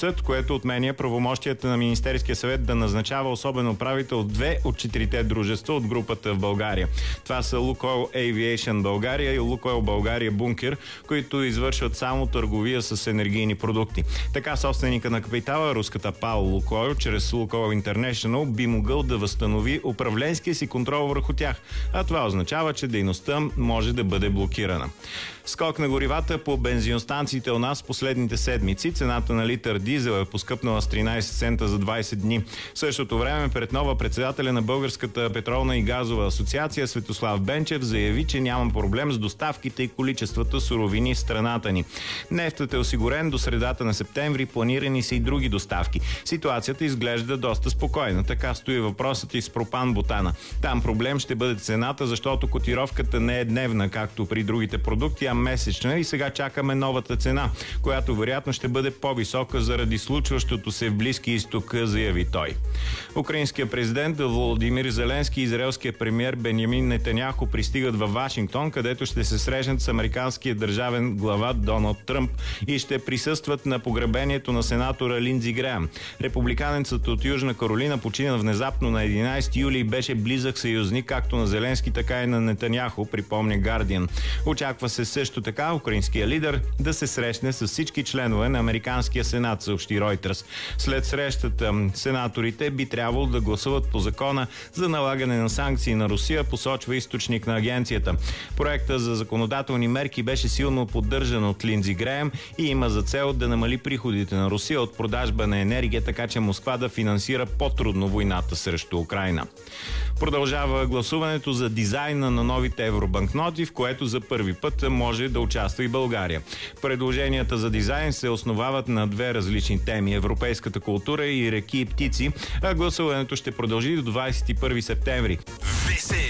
съд, което отменя правомощията на Министерския съвет да назначава особен управител от 2 от 4 дружества от групата в България. Това са Лукойл Aviation България и Лукойл България Бункер, които извършват само търговия с енергийни продукти. Така собственика на капитала, руската ПАО Лукойл, чрез Лукойл International би могъл да възстанови управленския си контрол върху тях, а това означава, че дейността може да бъде блокирана. Скок на горивата по бензиностанциите у нас последните седмици. Цената на литър дизел е поскъпнала с 13 цента за 20 дни. В същото време пред нова председателя на Българската петролна и газова асоциация Светослав Бенчев заяви, че няма проблем с доставките и количествата суровини в страната ни. Нефтът е осигурен до средата на септември, планирани са и други доставки. Ситуацията изглежда доста спокойна. Така стои въпросът и с пропан-бутана. Там проблем ще бъде цената, защото котировката не е дневна, както при другите продукти, а месечна, и сега чакаме новата цена, която вероятно ще бъде по-висока заради случващото се в Близки изток, заяви той. Украинският президент Володимир Зеленски и израелският премиер Бенямин Нетаняху пристигат във Вашингтон, където ще се срещнат с американския държавен глава Доналд Тръмп и ще присъстват на погребението на сенатора Линдзи Греъм. Републиканецът от Южна Каролина почина внезапно на 11 юли и беше близък съюзник както на Зеленски, така и на Нетаняху, припомня Гардиан. Очаква се също така украинския лидер да се срещне с всички членове на Американския сенат, съобщи Reuters. След срещата сенаторите би трябвало да гласуват по закона за налагане на санкции на Русия, посочва източник на агенцията. Проекта за законодателни мерки беше силно поддържан от Линдзи Греъм и има за цел да намали приходите на Русия от продажба на енергия, така че Москва да финансира по-трудно войната срещу Украйна. Продължава гласуването за дизайна на новите евробанкноти, в което за първи път може да участва и България. Предложенията за дизайн се основават на 2 различни теми – европейската култура и реки и птици, а гласуването ще продължи до 21 септември.